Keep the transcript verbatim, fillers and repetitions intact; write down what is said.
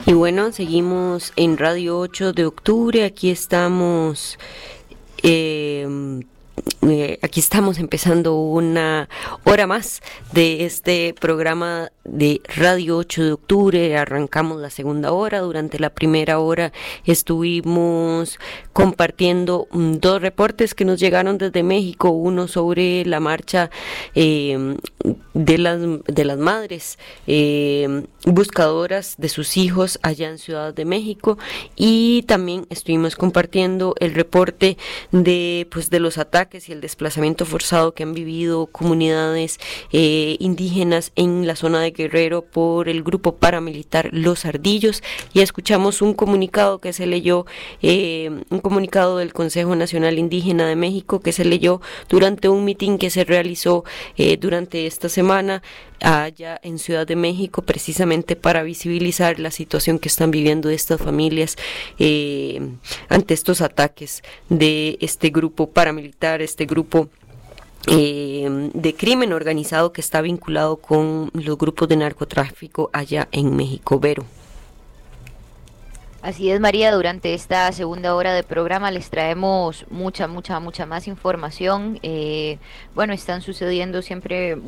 Y bueno, seguimos en Radio ocho de octubre, aquí estamos, eh, eh, aquí estamos empezando una hora más de este programa de Radio ocho de octubre. Arrancamos la segunda hora. Durante la primera hora estuvimos compartiendo mm, dos reportes que nos llegaron desde México, uno sobre la marcha eh, de las de las madres eh, buscadoras de sus hijos allá en Ciudad de México, y también estuvimos compartiendo el reporte de pues de los ataques y el desplazamiento forzado que han vivido comunidades eh, indígenas en la zona de Guerrero por el grupo paramilitar Los Ardillos. Y escuchamos un comunicado que se leyó, eh, un comunicado del Consejo Nacional Indígena de México que se leyó durante un mitin que se realizó eh, durante esta semana allá en Ciudad de México, precisamente para visibilizar la situación que están viviendo estas familias eh, ante estos ataques de este grupo paramilitar, este grupo eh, de crimen organizado que está vinculado con los grupos de narcotráfico allá en México. Vero. Así es, María, durante esta segunda hora de programa les traemos mucha, mucha, mucha más información. Eh, bueno, están sucediendo siempre